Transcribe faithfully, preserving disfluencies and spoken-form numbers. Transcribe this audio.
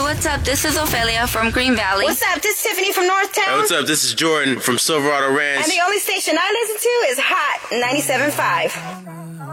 what's up? This is Ophelia from Green Valley. What's up? This is Tiffany from Northtown. Hey, what's up? This is Jordan from Silverado Ranch. And the only station I listen to is Hot ninety-seven point five.